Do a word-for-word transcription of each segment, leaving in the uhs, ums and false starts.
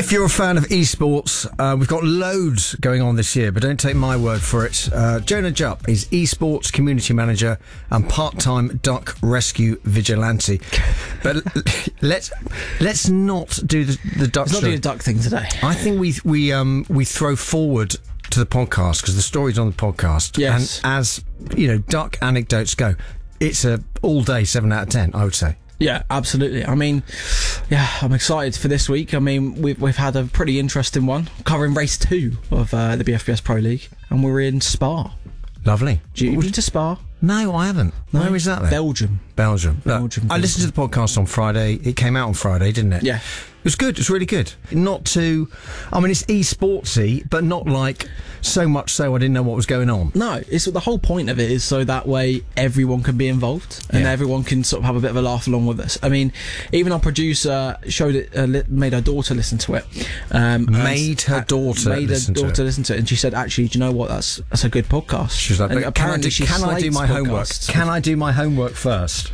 If you're a fan of esports, uh, we've got loads going on this year, but don't take my word for it. Uh, Jonah Jupp is esports community manager and part-time duck rescue vigilante. But let's let's not do the, the duck. Let's not do a duck thing today. I think we we um we throw forward to the podcast because the story's on the podcast. Yes. And as you know, duck anecdotes go, it's a all day seven out of ten. I would say. Yeah, absolutely. I mean, yeah, I'm excited for this week. I mean, we've we've had a pretty interesting one covering race two of uh, the B F P S Pro League, and we're in Spa. Lovely. Do you been to Spa? No, I haven't. No? Where is that then? Belgium. Belgium. Look, Belgium. I listened to the podcast on Friday. It came out on Friday, didn't it? Yeah. It was good. It was really good. Not too... I mean, it's e-sportsy, but not like so much so I didn't know what was going on. No, it's the whole point of it is so that way everyone can be involved and Yeah. everyone can sort of have a bit of a laugh along with us. I mean, even our producer showed it, uh, li- made her daughter listen to it. Um, Made her and- daughter made listen her to daughter it. listen to it, and she said, "Actually, do you know what? That's that's a good podcast." She was like, And "But can I do, she can I do slates my homework? podcasts. Can I do my homework first?"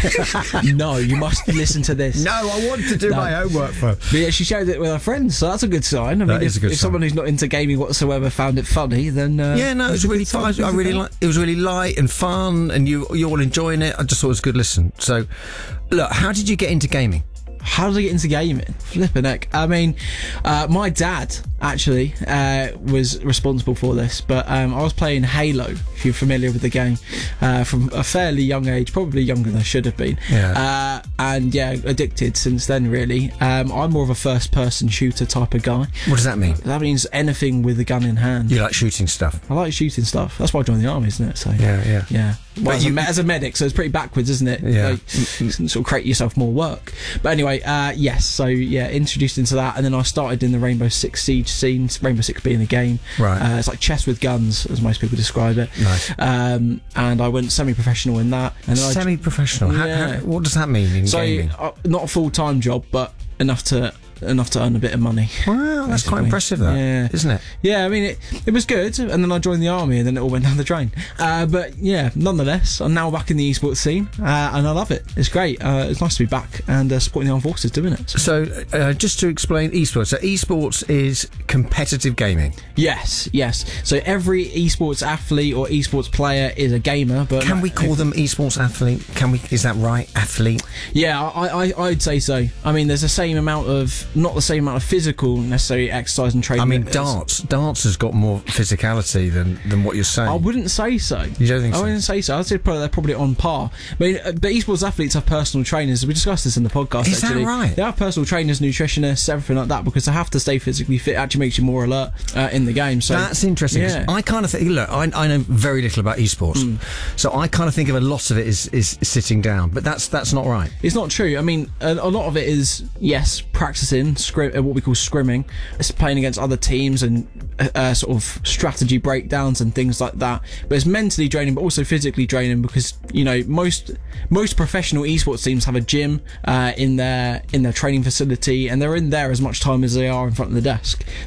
No, you must listen to this. No, I want to do No. my homework first. But yeah, she shared it with her friends, so that's a good sign. I That mean, is if, a good if sign. someone who's not into gaming whatsoever found it funny, then uh, Yeah, no, it was it's a really good sign. fun. I really like. It was really light and fun, and you you all enjoying it. I just thought it was a good listen. So, look, how did you get into gaming? How did I get into gaming? Flippin' heck. I mean, uh, my dad actually uh, was responsible for this, but um, I was playing Halo, if you're familiar with the game, uh, from a fairly young age, probably younger than I should have been. Yeah. Uh, and yeah, addicted since then, really. Um, I'm more of a first person shooter type of guy. What does that mean? That means anything with a gun in hand. You like shooting stuff? I like shooting stuff. That's why I joined the army, isn't it? So Yeah, yeah. yeah. Well, But as, you- a, me- as a medic, so it's pretty backwards, isn't it? Yeah. Like, you can sort of create yourself more work. But anyway, uh, yes. So yeah, introduced into that, and then I started in the Rainbow Six Siege scene. Rainbow Six being a game, Right. Uh, it's like chess with guns, as most people describe it. Nice. Um, and I went semi-professional in that. And then I, Semi-professional. How- Yeah. how- what does that mean in so gaming? uh, not a full-time job, but enough to enough to earn a bit of money. Wow, that's quite basically. impressive, that, Yeah. isn't it? Yeah, I mean, it, it was good, and then I joined the army, and then it all went down the drain. Uh, but yeah, nonetheless, I'm now back in the esports scene, uh, and I love it. It's great. Uh, it's nice to be back and uh, supporting the armed forces doing it. So- So, uh, just to explain esports. So, esports is competitive gaming. Yes, yes. So every esports athlete or esports player is a gamer, but Can we call them esports athlete? Can we? Is that right? Athlete. Yeah, I, I, I'd say so. I mean, there's the same amount of, not the same amount of physical necessary exercise and training. I mean, as- darts. Darts has got more physicality than, than what you're saying. I wouldn't say so. You don't think I so? wouldn't say so. I'd say probably they're probably on par. I mean, uh, but esports athletes have personal trainers. We discussed this in the podcast. Is that actually. right? They have personal trainers, nutritionists, everything like that, because they have to stay physically fit. It actually makes you more alert uh, in the game. So That's interesting. 'cause Yeah. I kind of think. Look, I, I know very little about esports, Hmm. so I kind of think of a lot of it is, is sitting down. But that's that's not right. It's not true. I mean, a, a lot of it is, yes, practicing, scrim, uh, what we call scrimming. It's playing against other teams and uh, uh, sort of strategy breakdowns and things like that. But it's mentally draining, but also physically draining because, you know, most most professional esports teams have a gym uh, in their in their training facility, and they're in there as much time as they are in front of the desk.